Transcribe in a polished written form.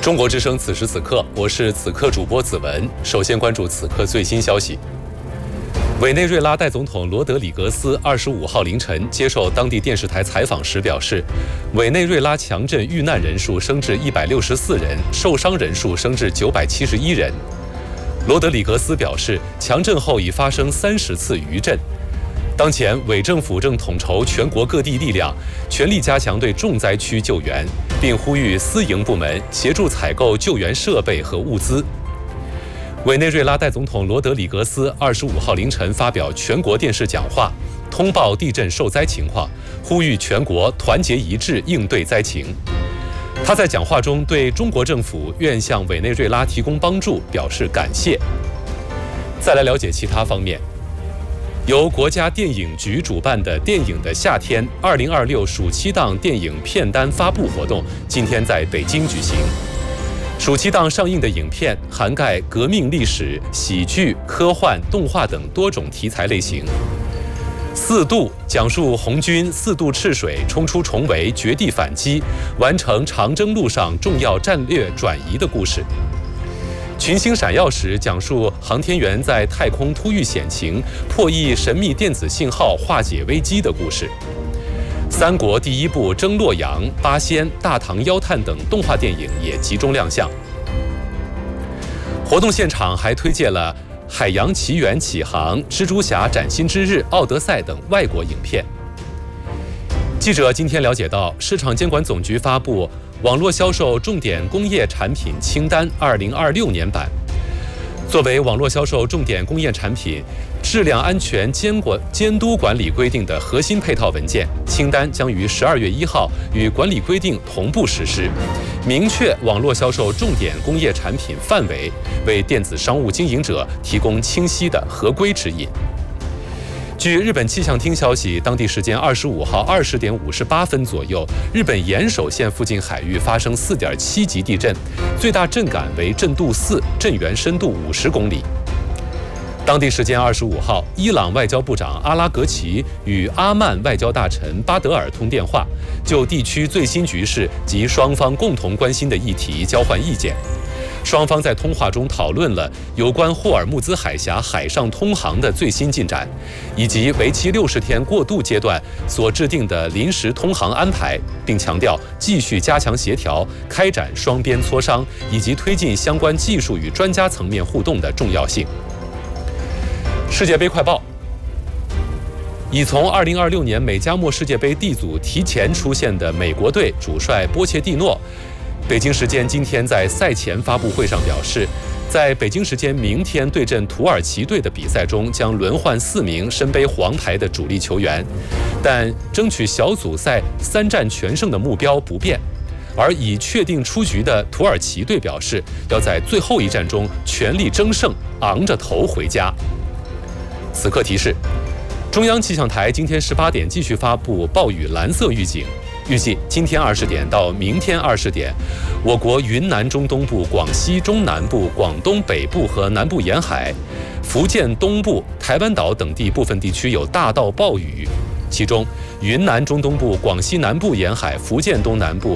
中国之声此时此刻，我是此刻主播子文。首先关注此刻最新消息。委内瑞拉代总统罗德里格斯25号凌晨接受当地电视台采访时表示，委内瑞拉强震遇难人数升至164人，受伤人数升至971人。罗德里格斯表示，强震后已发生30次余震。当前，委政府正统筹全国各地力量，全力加强对重灾区救援，并呼吁私营部门协助采购救援设备和物资。委内瑞拉代总统罗德里格斯25号凌晨发表全国电视讲话，通报地震受灾情况，呼吁全国团结一致应对灾情。他在讲话中对中国政府愿向委内瑞拉提供帮助表示感谢。再来了解其他方面。由国家电影局主办的电影的夏天2026暑期档电影片单发布活动今天在北京举行。暑期档上映的影片涵盖革命历史、喜剧、科幻、动画等多种题材类型。4渡讲述红军4渡赤水，冲出重围，绝地反击，完成长征路上重要战略转移的故事。群星闪耀时讲述航天员在太空突遇险情，破译神秘电子信号，化解危机的故事。三国第一部征洛阳、八仙、大唐妖探等动画电影也集中亮相。活动现场还推介了《海洋奇缘启航》、《蜘蛛侠崭新之日》、《奥德赛》等外国影片。记者今天了解到，市场监管总局发布网络销售重点工业产品清单2026年版。作为网络销售重点工业产品质量安全监督管理规定的核心配套文件，清单将于12月1号与管理规定同步实施，明确网络销售重点工业产品范围，为电子商务经营者提供清晰的合规指引。据日本气象厅消息，当地时间25号20点58分左右，日本岩手县附近海域发生4.7级地震，最大震感为震度4，震源深度50公里。当地时间25号，伊朗外交部长阿拉格齐与阿曼外交大臣巴德尔通电话，就地区最新局势及双方共同关心的议题交换意见。双方在通话中讨论了有关霍尔木兹海峡海上通航的最新进展，以及为期60天过渡阶段所制定的临时通航安排，并强调继续加强协调、开展双边磋商以及推进相关技术与专家层面互动的重要性。世界杯快报：已从2026年美加墨世界杯 D 组提前出现的美国队主帅波切蒂诺，北京时间今天在赛前发布会上表示，在北京时间明天对阵土耳其队的比赛中，将轮换4名身背黄牌的主力球员，但争取小组赛3战全胜的目标不变。而已确定出局的土耳其队表示，要在最后一战中全力争胜，昂着头回家。此刻提示：中央气象台今天18点继续发布暴雨蓝色预警。预计今天20点到明天20点，我国云南中东部、广西中南部、广东北部和南部沿海、福建东部、台湾岛等地部分地区有大到暴雨，其中云南中东部、广西南部沿海、福建东南部、